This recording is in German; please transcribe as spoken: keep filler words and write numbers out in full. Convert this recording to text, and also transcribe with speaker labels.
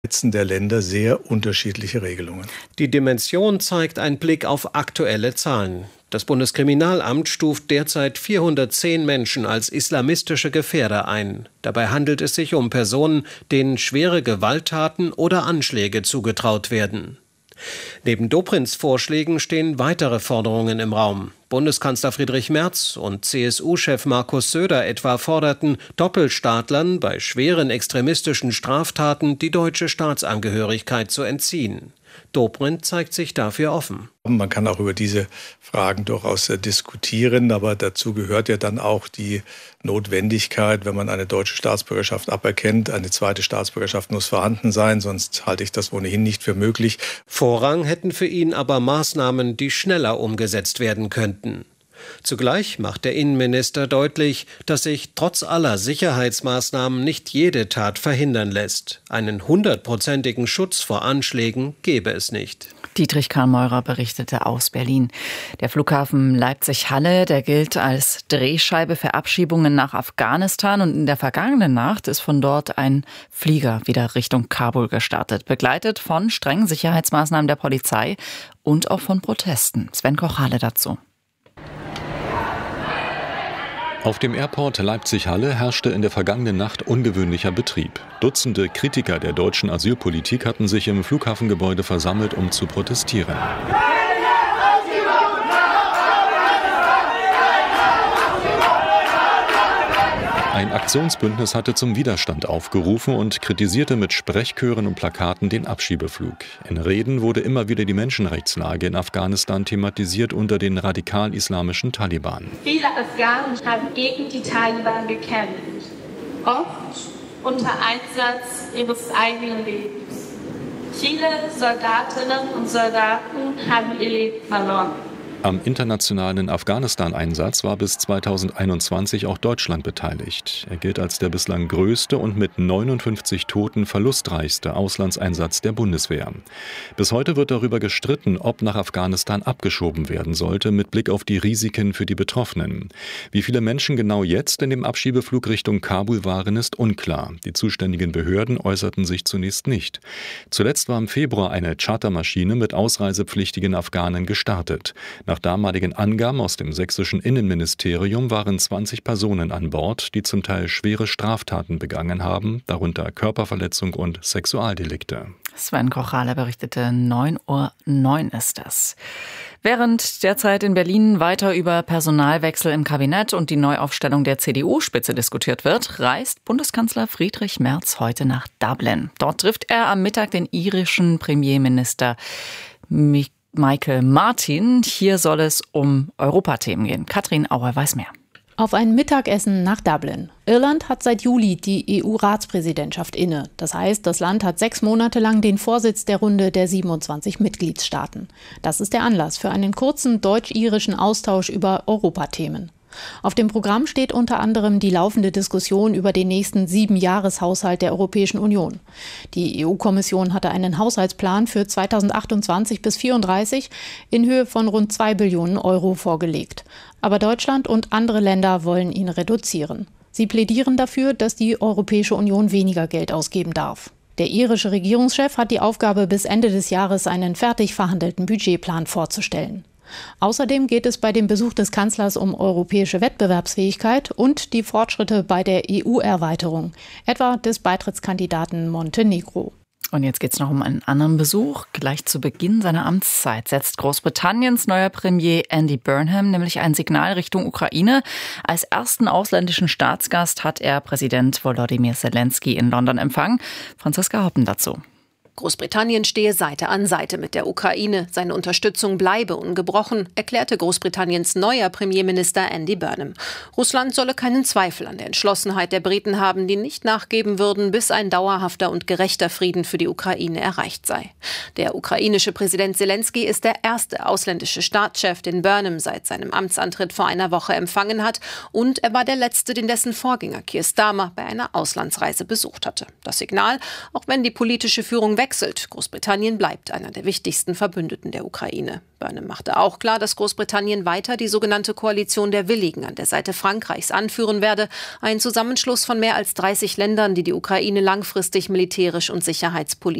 Speaker 1: der Länder sehr unterschiedliche Regelungen.
Speaker 2: Die Dimension zeigt ein Blick auf aktuelle Zahlen. Das Bundeskriminalamt stuft derzeit vierhundertzehn Menschen als islamistische Gefährder ein. Dabei handelt es sich um Personen, denen schwere Gewalttaten oder Anschläge zugetraut werden. Neben Dobrins Vorschlägen stehen weitere Forderungen im Raum. Bundeskanzler Friedrich Merz und C S U-Chef Markus Söder etwa forderten, Doppelstaatlern bei schweren extremistischen Straftaten die deutsche Staatsangehörigkeit zu entziehen. Dobrindt zeigt sich dafür offen.
Speaker 1: Man kann auch über diese Fragen durchaus diskutieren, aber dazu gehört ja dann auch die Notwendigkeit, wenn man eine deutsche Staatsbürgerschaft aberkennt. Eine zweite Staatsbürgerschaft muss vorhanden sein, sonst halte ich das ohnehin nicht für möglich.
Speaker 2: Vorrang hätten für ihn aber Maßnahmen, die schneller umgesetzt werden könnten. Zugleich macht der Innenminister deutlich, dass sich trotz aller Sicherheitsmaßnahmen nicht jede Tat verhindern lässt. Einen hundertprozentigen Schutz vor Anschlägen gäbe es nicht.
Speaker 3: Dietrich Kahnmeurer berichtete aus Berlin. Der Flughafen Leipzig-Halle, der gilt als Drehscheibe für Abschiebungen nach Afghanistan. Und in der vergangenen Nacht ist von dort ein Flieger wieder Richtung Kabul gestartet, begleitet von strengen Sicherheitsmaßnahmen der Polizei und auch von Protesten. Sven Kochale dazu.
Speaker 4: Auf dem Airport Leipzig-Halle herrschte in der vergangenen Nacht ungewöhnlicher Betrieb. Dutzende Kritiker der deutschen Asylpolitik hatten sich im Flughafengebäude versammelt, um zu protestieren. Ein Aktionsbündnis hatte zum Widerstand aufgerufen und kritisierte mit Sprechchören und Plakaten den Abschiebeflug. In Reden wurde immer wieder die Menschenrechtslage in Afghanistan thematisiert unter den radikal-islamischen Taliban.
Speaker 5: Viele Afghanen haben gegen die Taliban gekämpft, oft unter Einsatz ihres eigenen Lebens. Viele Soldatinnen und Soldaten haben ihr Leben verloren.
Speaker 4: Am internationalen Afghanistan-Einsatz war bis zweitausendeinundzwanzig auch Deutschland beteiligt. Er gilt als der bislang größte und mit neunundfünfzig Toten verlustreichste Auslandseinsatz der Bundeswehr. Bis heute wird darüber gestritten, ob nach Afghanistan abgeschoben werden sollte, mit Blick auf die Risiken für die Betroffenen. Wie viele Menschen genau jetzt in dem Abschiebeflug Richtung Kabul waren, ist unklar. Die zuständigen Behörden äußerten sich zunächst nicht. Zuletzt war im Februar eine Chartermaschine mit ausreisepflichtigen Afghanen gestartet. Nach damaligen Angaben aus dem sächsischen Innenministerium waren zwanzig Personen an Bord, die zum Teil schwere Straftaten begangen haben, darunter Körperverletzung und Sexualdelikte.
Speaker 3: Sven Kochale berichtete, neun Uhr neun ist das. Während derzeit in Berlin weiter über Personalwechsel im Kabinett und die Neuaufstellung der C D U-Spitze diskutiert wird, reist Bundeskanzler Friedrich Merz heute nach Dublin. Dort trifft er am Mittag den irischen Premierminister Michael Michael Martin. Hier soll es um Europathemen gehen. Katrin Auer weiß mehr.
Speaker 6: Auf ein Mittagessen nach Dublin. Irland hat seit Juli die E U-Ratspräsidentschaft inne. Das heißt, das Land hat sechs Monate lang den Vorsitz der Runde der siebenundzwanzig Mitgliedstaaten. Das ist der Anlass für einen kurzen deutsch-irischen Austausch über Europathemen. Auf dem Programm steht unter anderem die laufende Diskussion über den nächsten Siebenjahreshaushalt der Europäischen Union. Die E U-Kommission hatte einen Haushaltsplan für zweitausendachtundzwanzig bis vierunddreißig in Höhe von rund zwei Billionen Euro vorgelegt. Aber Deutschland und andere Länder wollen ihn reduzieren. Sie plädieren dafür, dass die Europäische Union weniger Geld ausgeben darf. Der irische Regierungschef hat die Aufgabe, bis Ende des Jahres einen fertig verhandelten Budgetplan vorzustellen. Außerdem geht es bei dem Besuch des Kanzlers um europäische Wettbewerbsfähigkeit und die Fortschritte bei der E U-Erweiterung, etwa des Beitrittskandidaten Montenegro.
Speaker 3: Und jetzt geht es noch um einen anderen Besuch. Gleich zu Beginn seiner Amtszeit setzt Großbritanniens neuer Premier Andy Burnham nämlich ein Signal Richtung Ukraine. Als ersten ausländischen Staatsgast hat er Präsident Volodymyr Zelensky in London empfangen. Franziska Hoppen dazu.
Speaker 7: Großbritannien stehe Seite an Seite mit der Ukraine. Seine Unterstützung bleibe ungebrochen, erklärte Großbritanniens neuer Premierminister Andy Burnham. Russland solle keinen Zweifel an der Entschlossenheit der Briten haben, die nicht nachgeben würden, bis ein dauerhafter und gerechter Frieden für die Ukraine erreicht sei. Der ukrainische Präsident Zelensky ist der erste ausländische Staatschef, den Burnham seit seinem Amtsantritt vor einer Woche empfangen hat. Und er war der letzte, den dessen Vorgänger Keir Starmer bei einer Auslandsreise besucht hatte. Das Signal, auch wenn die politische Führung weg wechselt. Großbritannien bleibt einer der wichtigsten Verbündeten der Ukraine. Burnham machte auch klar, dass Großbritannien weiter die sogenannte Koalition der Willigen an der Seite Frankreichs anführen werde. Ein Zusammenschluss von mehr als dreißig Ländern, die die Ukraine langfristig militärisch und sicherheitspolitisch